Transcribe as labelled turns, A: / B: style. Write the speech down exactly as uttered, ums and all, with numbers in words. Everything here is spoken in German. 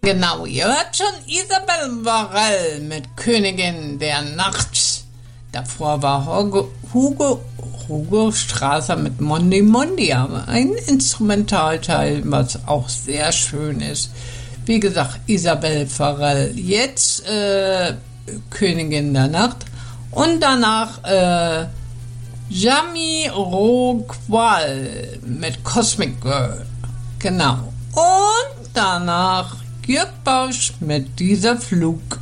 A: Genau, ihr hört schon Isabelle Varell mit Königin der Nacht. Davor war Hugo, Hugo, Hugo Strasser mit Mondi Mondi, aber ein Instrumentalteil, was auch sehr schön ist. Wie gesagt, Isabelle Varell. Jetzt äh, Königin der Nacht und danach äh, Jamiroquai mit Cosmic Girl. Genau. Und danach Jörg Bausch mit Dieser Flug.